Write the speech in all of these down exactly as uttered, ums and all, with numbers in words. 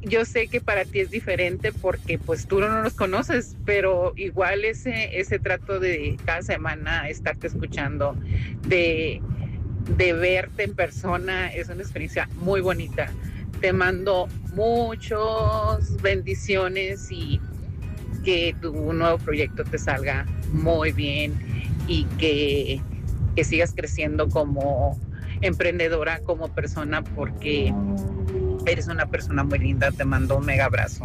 yo sé que para ti es diferente porque pues tú no los conoces, pero igual ese, ese trato de cada semana estarte escuchando, de, de verte en persona, es una experiencia muy bonita. Te mando muchas bendiciones y que tu nuevo proyecto te salga muy bien y que, que sigas creciendo como emprendedora, como persona, porque eres una persona muy linda. Te mando un mega abrazo.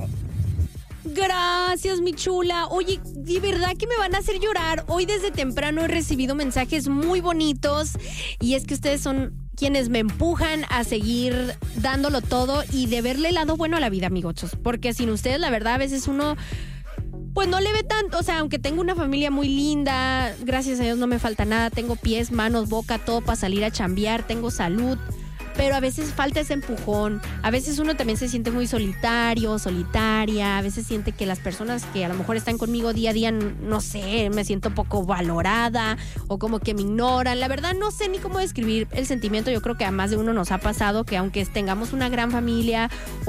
Gracias, mi chula. Oye, de verdad que me van a hacer llorar. Hoy desde temprano he recibido mensajes muy bonitos y es que ustedes son quienes me empujan a seguir dándolo todo y de verle el lado bueno a la vida, amigochos. Porque sin ustedes, la verdad, a veces uno pues no le ve tanto. O sea, aunque tengo una familia muy linda, gracias a Dios no me falta nada. Tengo pies, manos, boca, todo para salir a chambear. Tengo salud. Pero a veces falta ese empujón, a veces uno también se siente muy solitario, solitaria, a veces siente que las personas que a lo mejor están conmigo día a día, no sé, me siento poco valorada o como que me ignoran. La verdad no sé ni cómo describir el sentimiento. Yo creo que a más de uno nos ha pasado que aunque tengamos una gran familia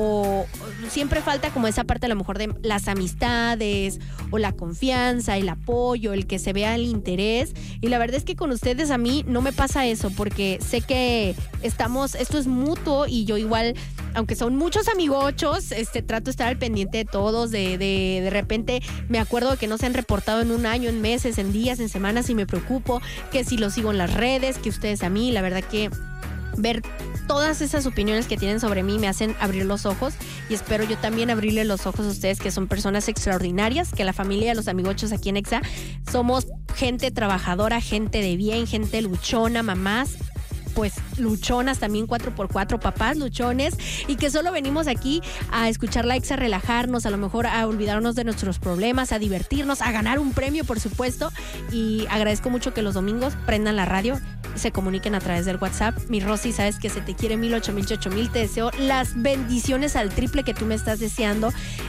o siempre falta como esa parte a lo mejor de las amistades o la confianza, el apoyo, el que se vea el interés. Y la verdad es que con ustedes a mí no me pasa eso porque sé que estamos, esto es mutuo y yo igual, aunque son muchos amigochos, este, trato de estar al pendiente de todos, de, de, de repente me acuerdo de que no se han reportado en un año, en meses, en días, en semanas y me preocupo, que si los sigo en las redes, que ustedes a mí, la verdad que ver todas esas opiniones que tienen sobre mí me hacen abrir los ojos y espero yo también abrirle los ojos a ustedes que son personas extraordinarias, que la familia de los amigochos aquí en Exa somos gente trabajadora, gente de bien, gente luchona, mamás pues luchonas también, cuatro por cuatro, papás luchones, y que solo venimos aquí a escuchar la Exa, a relajarnos, a lo mejor a olvidarnos de nuestros problemas, a divertirnos, a ganar un premio, por supuesto. Y agradezco mucho que los domingos prendan la radio, se comuniquen a través del WhatsApp. Mi Rosy, sabes que se te quiere mil, ocho mil, ocho mil. Te deseo las bendiciones al triple que tú me estás deseando.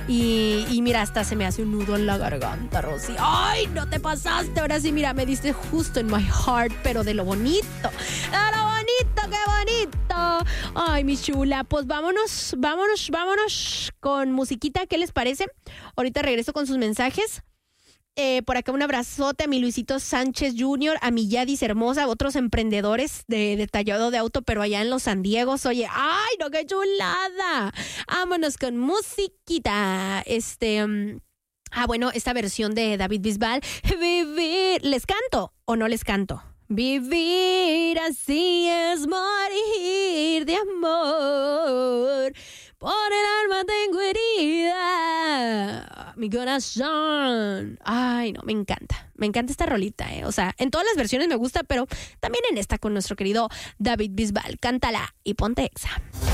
Y, y mira, hasta se me hace un nudo en la garganta, Rosy. ¡Ay, no te pasaste! Ahora sí, mira, me diste justo en my heart, pero de lo bonito. ¡De lo bonito, qué bonito! Ay, mi chula, pues vámonos, vámonos, vámonos con musiquita. ¿Qué les parece? Ahorita regreso con sus mensajes. Eh, por acá un abrazote a mi Luisito Sánchez junior, a mi Yadis hermosa, otros emprendedores de, de tallado de auto, pero allá en los San Diegos. Oye, ¡ay, no, qué chulada! Vámonos con musiquita. Este... Um, ah, bueno, esta versión de David Bisbal. Vivir. ¿Les canto o no les canto? Vivir así es morir de amor. Por el alma tengo herida, mi corazón. Ay, no, me encanta. Me encanta esta rolita, ¿eh? O sea, en todas las versiones me gusta, pero también en esta con nuestro querido David Bisbal. Cántala y ponte Exa.